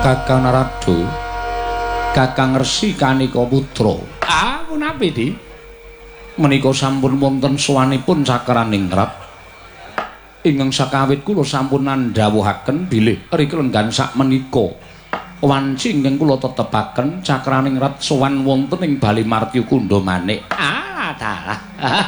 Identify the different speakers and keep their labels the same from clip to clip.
Speaker 1: Kakang Narada, Kakang Resi Kanika Putra. Punapi Di? Menika sampun wonten sowanipun Cakraning Rat. Ingkang sakawit kula sampun nandhawuhaken bilih rika lenggan sakmenika wanci ingkang kula tetepaken Cakraning Rat sowan wonten ing Bali Martya Kunda Manik. Dalah.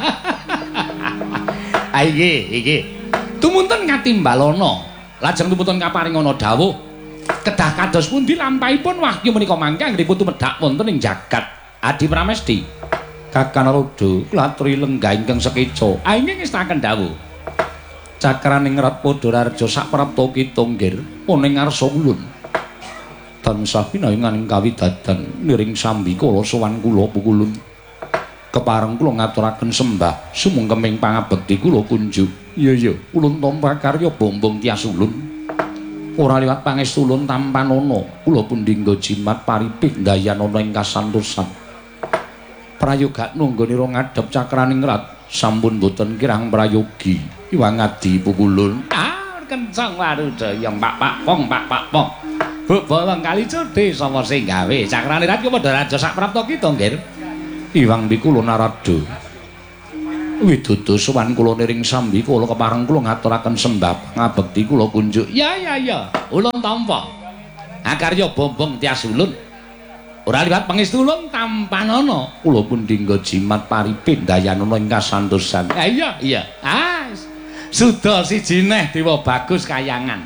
Speaker 1: Iki. Tumunten Katimbalana. Lajeng tumunten kaparingana dawuh kedah kados pundi lampahipun wahyu menika mangke anggenipun tumedhak wonten ing jagat Adi Pramesti. Kakang Narada kula aturi lenggah ingkang sekeca. Inggih ngestaken dawuh. Cakraning Rat Padhararja saprapta kita nggir ana ing ngarsa ulun. Tansah pinaringaning kawidadan niring sambikala sowan kula pukulun. Kepareng kula ngaturaken sembah sumengkeming pangabekti kula kunjuk. Iya, ulun tampa karya bombong tias ulun. Ora liwat pangestu ulun tampanana, kula pundhingga jimat paripih ndayanana ing kasantosan. Prayoga nunggonira ngadhep Cakraning Rat sampun boten kirang prayogi. Iwang adi pukulun. Kencang warudaya Pak Pong. Bolong kali cedhe sapa sing gawe Cakraning Rat ki Padhararja saprapta kita nggih. Iwang Bikula Narada. Widudu sowan kula niring sambi kula kepareng kula ngaturaken sembah ngabekti kula kunjuk. Ya. Ulun tampa. Akarya bombong tias ulun. Ora liwat pangestu ulun tampanana. Kula pundhingga jimat paripih ndayanana ing kasantosan. Iya. Suda siji neh dewa bagus kayangan.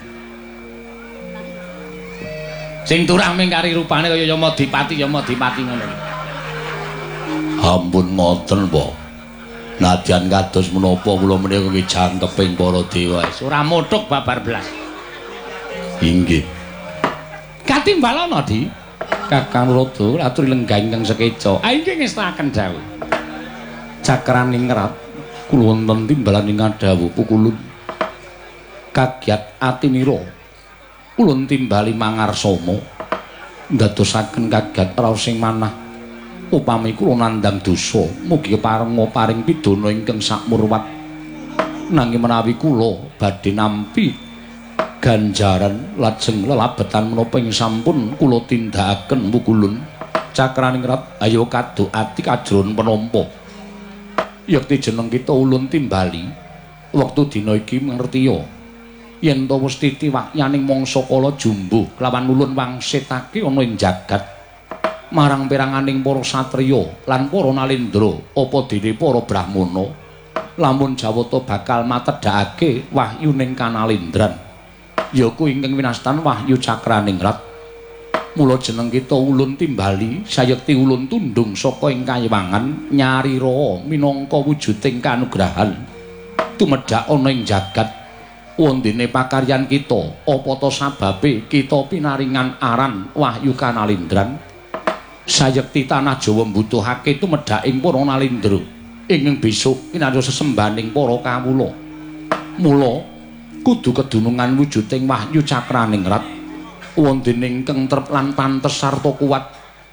Speaker 1: Sing turah ming kari rupane kaya Yamadipati ngono. Ampun ngoten, Pak. Nadyan kados menapa kula menika nggih jangkeping para dewa. Ora muthuk babar blas. Inggih. Katimbalana, Di. Kakang Narada aturi lenggah ingkang sekeca. Inggih ngestaken dawuh. Cakraning Rat kula wonten timbalan ingkang dawuh pukulun. Kagyat atinira. Ulun timbali mangarsama ndadosaken kagyat raos sing manah. Upami kula nandhang dosa, mugi parenga paring pidana ingkang sakmurwat. Nanging menawi kula badhe nampi ganjaran lajeng lelabetan menapa ing sampun kula tindakaken pukulun. Cakraning Rat ayo kaduk ati kajron penampa. Yekti jeneng kita ulun timbali wektu dina iki ngertiya yen to wis titi wakyaning mangsa kala jumbuh kelawan ulun wangsitake ana ing jagat marang peranganing para satriya lan para nalendra apa dene para brahmana lamun Jawata bakal matedhakake wahyuning kanalendran yaku ingkang winastan wahyu Cakraning Rat. Mula jeneng kita ulun timbali sayekti ulun tundung saka ing kayiwangan nyarira minangka wujuding kanugrahan tumedhak ana ing jagat wondene pakaryan kita apa ta sababe kita pinaringan aran wahyu kanalendran sayekti tanah Jawa mbutuhake tumedhak ing para nalendra ingkang besok kinarya sesembaning para kawula. Mula kudu kedunungan wujuding wahyu Cakraning Rat wondene ingkang trep lan pantes sarta kuat.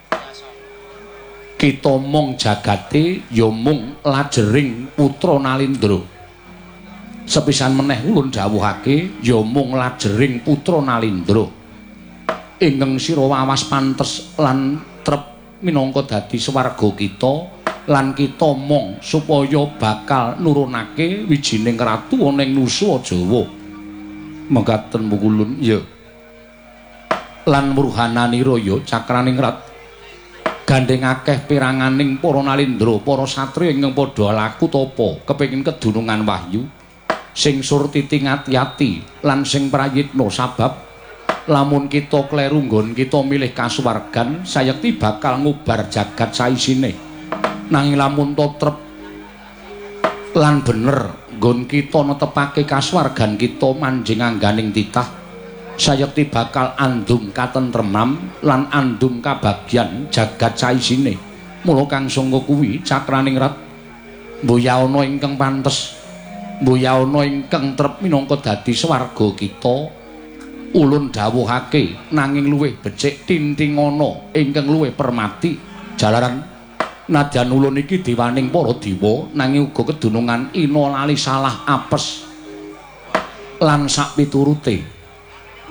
Speaker 1: Kita mung jagate ya mung lajering putra Nalendra. Sepisan meneh ulun dawuhake ya mung lajering putra Nalendra. Ingkang sira wawas pantes lan trep minangka dadi swarga kita lan kita mung supaya bakal nurunake wijining ratu ana ing Nusa Jawa. Mekaten pukulun ya. Lan mruhananira ya Cakraning Rat gandeng akeh piranganing para nalendra para satriya ingkang padha laku tapa kepengin kedunungan wahyu sing surtiti ngati-ati lan sing prayitna sabab lamun kita kleru nggon kita milih kasuwargan sayekti bakal ngubar jagat saisine nanging lamun totrep lan bener nggon kita netepake kasuwargan kita manjing angganing titah sayekti bakal andum katentreman lan andum kabagyan jagat saisine. Mula kang sangka kuwi Cakraning Rat mboya ana ingkang pantes, mboya ana ingkang trep minangka dadi swarga kita. Ulun dawuhake nanging luwih becik tinting ana ingkang luwih permati. Jalaran nadyan ulun iki dewaning para dewa nanging uga kedunungan ina lali salah apes lan sak piturute.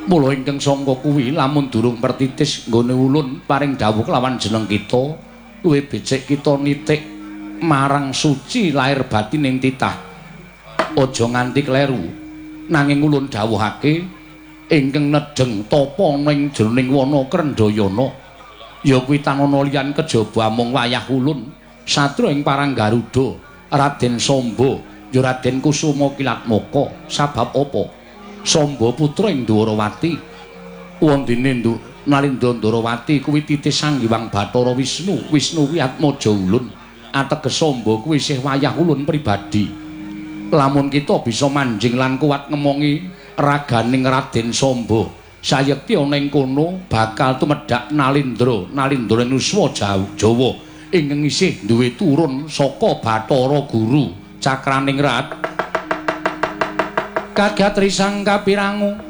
Speaker 1: Mula ingkang sangka kuwi lamun durung pertitis nggone ulun paring dawuh kelawan jeneng kita, luwih becik kita nitik marang suci lahir batin ing titah. Aja nganti kleru. Nanging ulun dawuhake ingkang nedheng tapa ning jroning wana Krendayana ya kuwi tanana liyan kejaba mung wayah ulun satru ing parang Garuda Raden Samba ya Raden Kusuma Kilatmaka. Sabab apa? Samba putra ing Dwarawati wondene Nalindra Ndrawati kuwi titis Sanghyang Bathara Wisnu. Wisnu kuwi atmaja ulun, ateges Samba kuwi isih wayah ulun pribadi. Lamun kita bisa manjing lan kuat ngemongi raganing Raden Samba, sayekti ana ing kono bakal tumedhak Nalindra Nuswa Jawa ingkang isih duwe turun saka Bathara Guru Cakraning Rat. Kagat risang kapirangu